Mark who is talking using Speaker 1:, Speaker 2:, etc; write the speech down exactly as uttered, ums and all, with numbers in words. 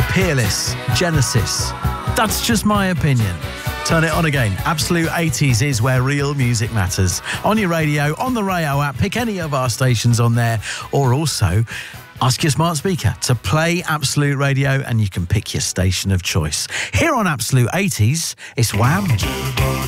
Speaker 1: Peerless, Genesis. That's just my opinion. Turn it on again. Absolute eighties is where real music matters. On your radio, on the Rayo app, pick any of our stations on there, or also ask your smart speaker to play Absolute Radio and you can pick your station of choice. Here on Absolute eighties, it's Wham!